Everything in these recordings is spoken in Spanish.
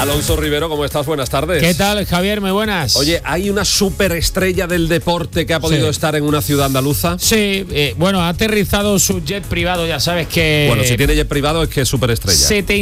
Alonso Rivero, ¿cómo estás? Buenas tardes. ¿Qué tal, Javier? Muy buenas. Oye, ¿hay una superestrella del deporte que ha podido estar en una ciudad andaluza? Sí, ha aterrizado su jet privado, ya sabes que... Bueno, si tiene jet privado es que es superestrella.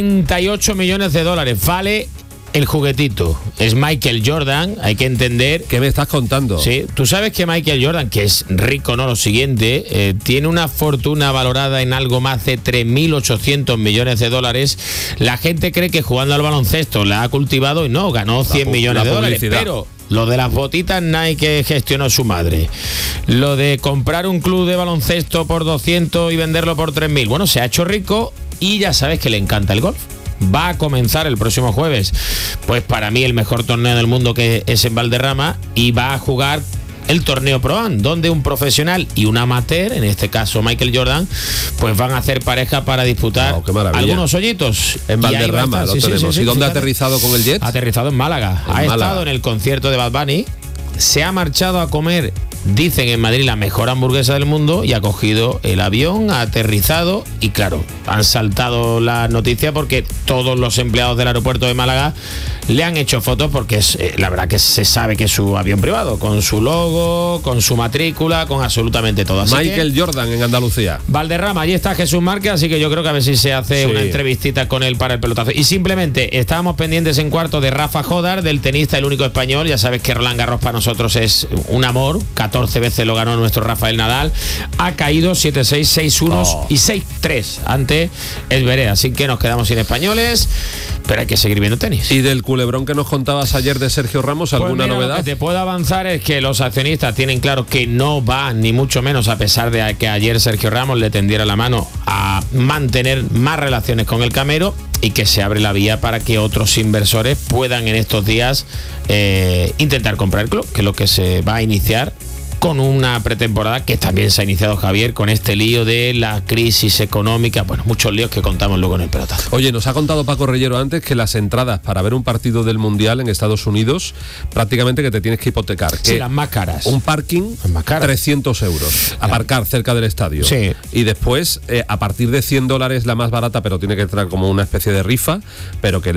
78 millones de dólares vale el juguetito. Es Michael Jordan, hay que entender... ¿Qué me estás contando? Sí, tú sabes que Michael Jordan, que es rico, no lo siguiente, tiene una fortuna valorada en algo más de 3.800 millones de dólares. La gente cree que jugando al baloncesto la ha cultivado y no, ganó 100 millones de dólares, pero... Lo de las botitas Nike que gestionó su madre. Lo de comprar un club de baloncesto por 200 y venderlo por 3.000. Bueno, se ha hecho rico y ya sabes que le encanta el golf. Va a comenzar el próximo jueves, pues para mí el mejor torneo del mundo, que es en Valderrama, y va a jugar el torneo Pro Am, donde un profesional y un amateur, en este caso Michael Jordan, pues van a hacer pareja para disputar algunos hoyitos. En Valderrama lo tenemos. ¿Y dónde ha aterrizado con el jet? Ha aterrizado en Málaga. Ha estado en el concierto de Bad Bunny, se ha marchado a comer, dicen en Madrid, la mejor hamburguesa del mundo, y ha cogido el avión, ha aterrizado y claro, han saltado las noticias porque todos los empleados del aeropuerto de Málaga le han hecho fotos porque es la verdad que se sabe que es su avión privado, con su logo, con su matrícula, con absolutamente todo. Así Michael Jordan en Andalucía. Valderrama, allí está Jesús Márquez, así que yo creo que a ver si se hace una entrevistita con él para el pelotazo. Y simplemente estábamos pendientes en cuarto de Rafa Jodar, del tenista, el único español. Ya sabes que Roland Garros para nosotros es un amor, 14 veces lo ganó nuestro Rafael Nadal, ha caído 7-6, 6-1 y 6-3 ante Esberé, así que nos quedamos sin españoles, pero hay que seguir viendo tenis. ¿Y del culebrón que nos contabas ayer de Sergio Ramos, alguna novedad? Lo que te puedo avanzar es que los accionistas tienen claro que no va, ni mucho menos, a pesar de que ayer Sergio Ramos le tendiera la mano, a mantener más relaciones con el Camero, y que se abre la vía para que otros inversores puedan en estos días intentar comprar el club, que es lo que se va a iniciar con una pretemporada que también se ha iniciado, Javier, con este lío de la crisis económica, bueno, muchos líos que contamos luego en el pelotazo. Oye, nos ha contado Paco Reyero antes que las entradas para ver un partido del Mundial en Estados Unidos, prácticamente que te tienes que hipotecar. Sí, las más caras. Un parking, 300 euros, aparcar cerca del estadio. Sí. Y después, a partir de $100 la más barata, pero tiene que entrar como una especie de rifa, pero que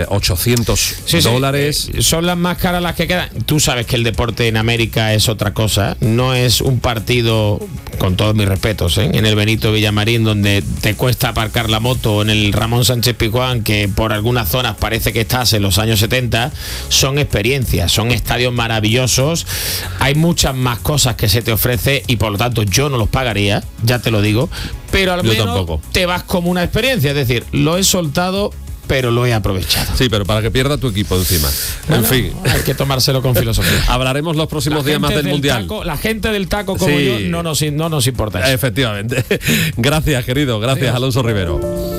$800. Son las más caras las que quedan. Tú sabes que el deporte en América es otra cosa, no es un partido, con todos mis respetos, en el Benito Villamarín, donde te cuesta aparcar la moto, en el Ramón Sánchez Pizjuán, que por algunas zonas parece que estás en los años 70, son experiencias, son estadios maravillosos, hay muchas más cosas que se te ofrece y por lo tanto yo no los pagaría, ya te lo digo, pero al menos tampoco. Te vas como una experiencia, es decir, lo he soltado, pero lo he aprovechado. Sí, pero para que pierda tu equipo encima. En fin. Hay que tomárselo con filosofía. Hablaremos los próximos días más del Mundial. La gente del taco como yo no nos importa eso. Efectivamente. Gracias, querido. Gracias, Alonso Rivero.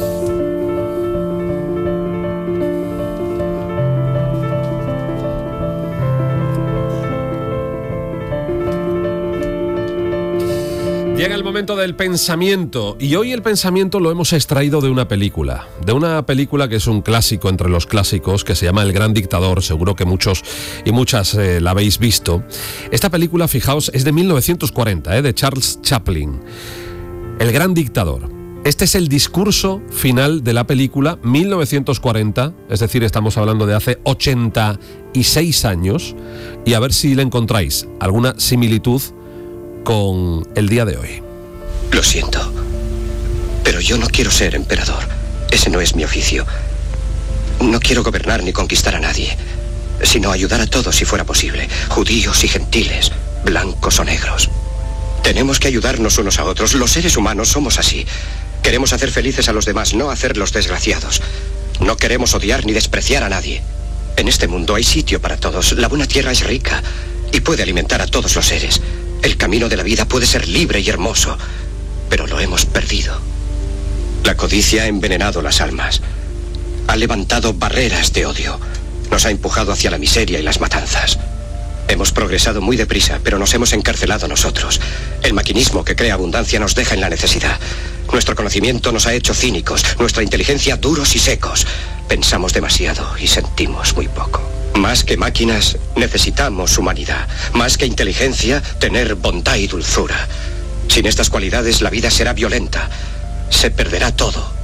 Llega el momento del pensamiento, y hoy el pensamiento lo hemos extraído de una película que es un clásico entre los clásicos, que se llama El Gran Dictador. Seguro que muchos y muchas la habéis visto. Esta película, fijaos, es de 1940, de Charles Chaplin. El Gran Dictador. Este es el discurso final de la película, 1940, es decir, estamos hablando de hace 86 años, y a ver si le encontráis alguna similitud con el día de hoy. Lo siento, pero yo no quiero ser emperador. Ese no es mi oficio. No quiero gobernar ni conquistar a nadie, sino ayudar a todos si fuera posible, judíos y gentiles, blancos o negros. Tenemos que ayudarnos unos a otros. Los seres humanos somos así. Queremos hacer felices a los demás, no hacerlos desgraciados. No queremos odiar ni despreciar a nadie. En este mundo hay sitio para todos. La buena tierra es rica y puede alimentar a todos los seres. El camino de la vida puede ser libre y hermoso, pero lo hemos perdido. La codicia ha envenenado las almas. Ha levantado barreras de odio. Nos ha empujado hacia la miseria y las matanzas. Hemos progresado muy deprisa, pero nos hemos encarcelado nosotros. El maquinismo que crea abundancia nos deja en la necesidad. Nuestro conocimiento nos ha hecho cínicos, nuestra inteligencia duros y secos. Pensamos demasiado y sentimos muy poco. Más que máquinas, necesitamos humanidad. Más que inteligencia, tener bondad y dulzura. Sin estas cualidades, la vida será violenta. Se perderá todo.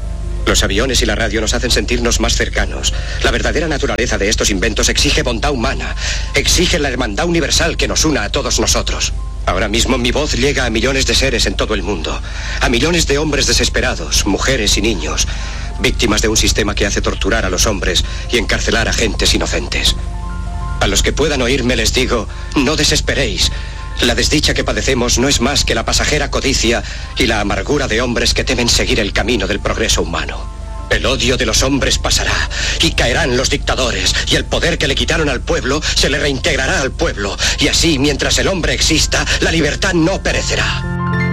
Los aviones y la radio nos hacen sentirnos más cercanos. La verdadera naturaleza de estos inventos exige bondad humana, exige la hermandad universal que nos una a todos nosotros. Ahora mismo mi voz llega a millones de seres en todo el mundo, a millones de hombres desesperados, mujeres y niños, víctimas de un sistema que hace torturar a los hombres y encarcelar a gentes inocentes. A los que puedan oírme les digo, no desesperéis. La desdicha que padecemos no es más que la pasajera codicia y la amargura de hombres que temen seguir el camino del progreso humano. El odio de los hombres pasará y caerán los dictadores, y el poder que le quitaron al pueblo se le reintegrará al pueblo, y así, mientras el hombre exista, la libertad no perecerá.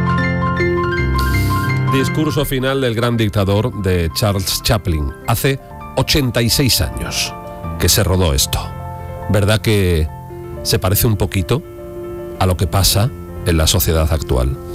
Discurso final del gran dictador de Charles Chaplin. Hace 86 años que se rodó esto. ¿Verdad que se parece un poquito a lo que pasa en la sociedad actual?